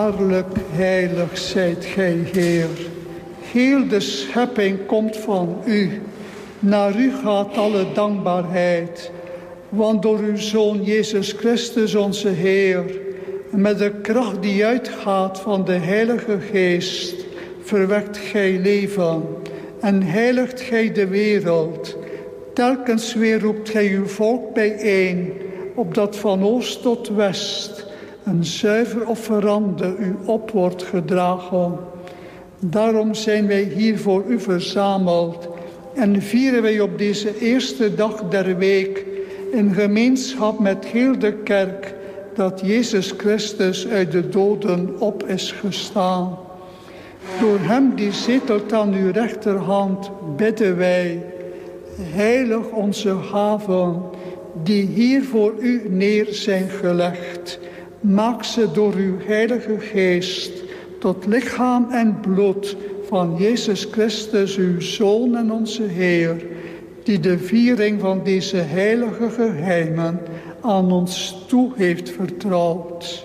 Waarlijk heilig zijt gij, Heer. Heel de schepping komt van u. Naar u gaat alle dankbaarheid. Want door uw Zoon Jezus Christus onze Heer, met de kracht die uitgaat van de Heilige Geest, verwekt gij leven en heiligt gij de wereld. Telkens weer roept gij uw volk bijeen, opdat van oost tot west een zuiver offerande u op wordt gedragen. Daarom zijn wij hier voor u verzameld en vieren wij op deze eerste dag der week in gemeenschap met heel de kerk dat Jezus Christus uit de doden op is gestaan. Door hem die zetelt aan uw rechterhand bidden wij: heilig onze gaven die hier voor u neer zijn gelegd. Maak ze door uw heilige geest tot lichaam en bloed van Jezus Christus, uw Zoon en onze Heer, die de viering van deze heilige geheimen aan ons toe heeft vertrouwd.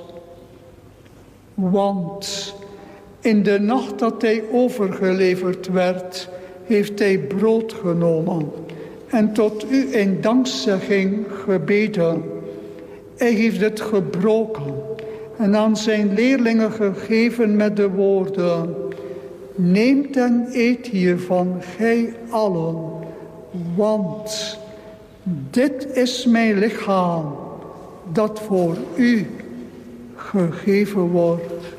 Want in de nacht dat hij overgeleverd werd, heeft hij brood genomen en tot u in dankzegging gebeden. Hij heeft het gebroken en aan zijn leerlingen gegeven met de woorden: neemt en eet hiervan, gij allen, want dit is mijn lichaam dat voor u gegeven wordt.